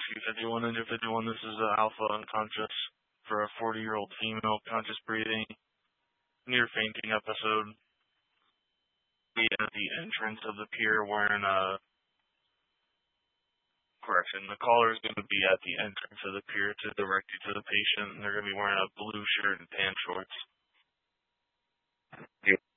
251 and 251. This is Alpha Unconscious for a 40-year-old female, conscious breathing, near fainting episode. Be at the entrance of the pier wearing a... Correction, the caller is going to be at the entrance of the pier to direct you to the patient, and they're going to be wearing a blue shirt and tan shorts.